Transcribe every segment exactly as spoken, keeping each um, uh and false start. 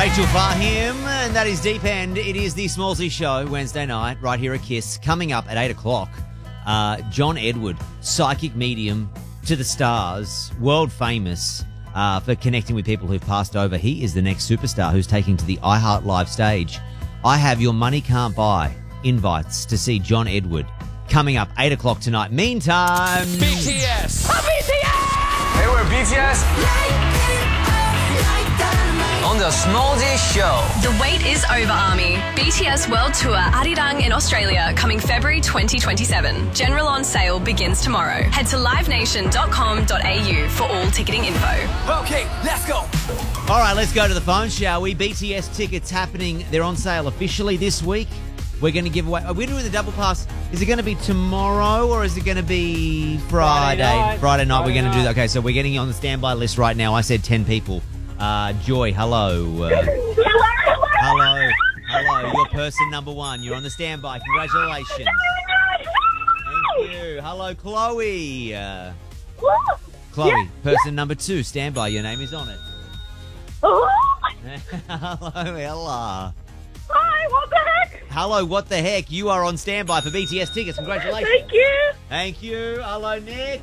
Rachel Fahim, and that is Deep End. It is the Smallsy Show, Wednesday night, right here at KISS. Coming up at eight o'clock, uh, John Edward, psychic medium to the stars, world famous uh, for connecting with people who've passed over. He is the next superstar who's taking to the iHeart Live stage. I have your money can't buy invites to see John Edward coming up eight o'clock tonight. Meantime, B T S. Oh, B T S! Hey, we're B T S. On the Smallsy Show. The wait is over, Army. B T S World Tour Arirang in Australia coming February twenty twenty-seven. General on sale begins tomorrow. Head to live nation dot com dot a u for all ticketing info. Okay, let's go. all right, let's go to the phone, shall we? B T S tickets happening. They're on sale officially this week. We're going to give away... Are we doing the double pass? Is it going to be tomorrow or is it going to be Friday? Friday night. Friday night, Friday we're going to do that. night. Okay, so we're getting you on the standby list right now. I said ten people. Uh, Joy, hello. Uh, hello. Hello. You're person number one. You're on the standby. Congratulations. Thank you. Hello, Chloe. Uh, Chloe, person number two. Standby. Your name is on it. Hello, Ella. Hi, what the heck? Hello, what the heck? You are on standby for B T S tickets. Congratulations. Thank you. Thank you. Hello, Nick.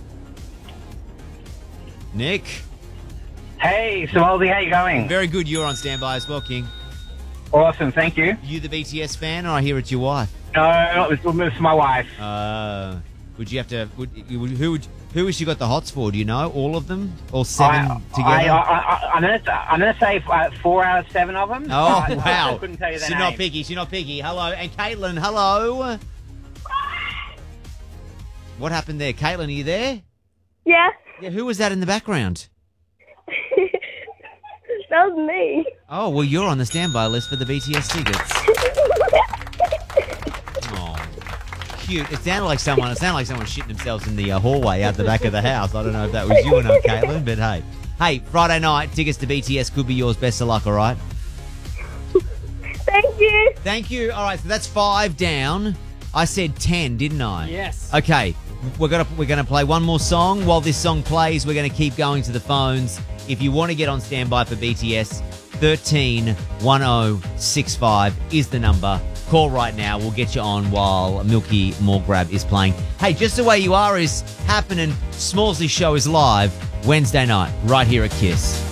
Nick. Hey, Smallsy, how you going? Very good. You're on standby as well, King. Awesome, thank you. You the B T S fan, or I hear it's your wife? No, not this woman, it's my wife. Uh, would you have to? Would, you- would, who would? Who has she got the hots for? Do you know all of them? All seven I, together? I, I, I, I'm gonna, I'm gonna say uh, four out of seven of them. oh I, wow! I couldn't tell you their She's not name. picky. She's not picky. Hello, and Caitlin. Hello. What happened there, Caitlin? Are you there? Yeah, Yeah. Who was that in the background? that was me. Oh well, you're on the standby list for the B T S tickets. Oh, cute. It sounded like someone. It sounded like someone shitting themselves in the uh, hallway out the back of the house. I don't know if that was you or not, Caitlin, but hey, hey, Friday night tickets to B T S could be yours. Best of luck. All right. Thank you. Thank you. All right, so that's five down. I said ten, didn't I? Yes. Okay, we're gonna we're gonna play one more song. While this song plays, we're gonna keep going to the phones. If you want to get on standby for B T S, thirteen one oh six five is the number. Call right now. We'll get you on while Milky More Grab is playing. Hey, Just the Way You Are is happening. Smallsy Show is live Wednesday night right here at KISS.